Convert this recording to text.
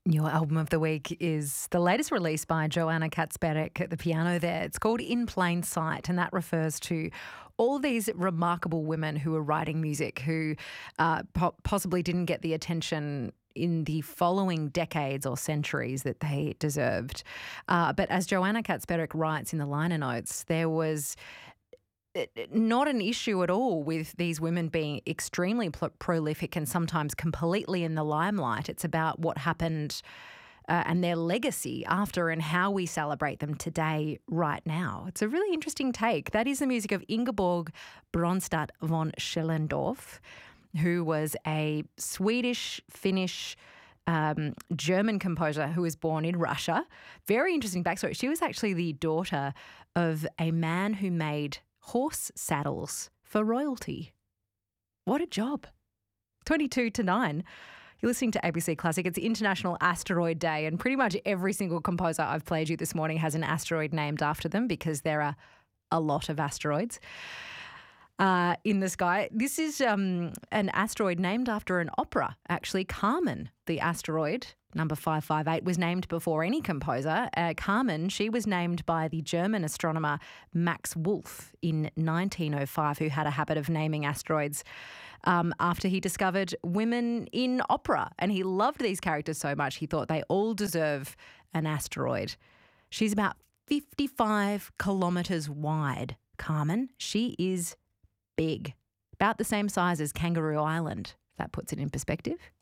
Your album of the week is the latest release by Joanna Katzberek at the piano there. It's called In Plain Sight, and that refers to all these remarkable women who are writing music who possibly didn't get the attention in the following decades or centuries that they deserved. But as Joanna Katzberek writes in the liner notes, there was not an issue at all with these women being extremely prolific and sometimes completely in the limelight. It's about what happened and their legacy after and how we celebrate them today, right now. It's a really interesting take. That is the music of Ingeborg Bronsted von Schellendorf, who was a Swedish-Finnish German composer who was born in Russia. Very interesting backstory. She was actually the daughter of a man who made horse saddles for royalty. What a job. 22 to 9. You're listening to ABC Classic. It's International Asteroid Day, and pretty much every single composer I've played you this morning has an asteroid named after them because there are a lot of asteroids in the sky. This is an asteroid named after an opera, actually. Carmen, the asteroid, number 558, was named before any composer. Carmen, she was named by the German astronomer Max Wolf in 1905, who had a habit of naming asteroids after he discovered women in opera. And he loved these characters so much, he thought they all deserve an asteroid. She's about 55 kilometres wide, Carmen. She is big, about the same size as Kangaroo Island, if that puts it in perspective.